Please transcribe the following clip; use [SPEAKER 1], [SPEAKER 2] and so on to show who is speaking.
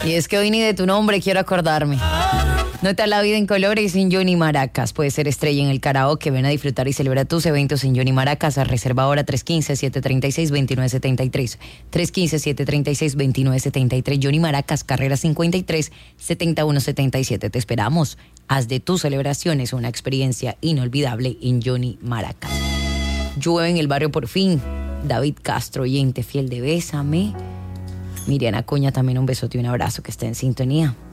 [SPEAKER 1] Y es que hoy ni de tu nombre quiero acordarme. Nota la vida en colores en Johnny Maracas. Puedes ser estrella en el karaoke. Ven a disfrutar y celebra tus eventos en Johnny Maracas. Reserva ahora 315-736-2973. 315-736-2973. Johnny Maracas, carrera 53, 7177. Te esperamos. Haz de tus celebraciones una experiencia inolvidable en Johnny Maracas. Llueve en el barrio por fin. David Castro, oyente fiel de Bésame. Miriam Acuña, también un besote y un abrazo, que esté en sintonía.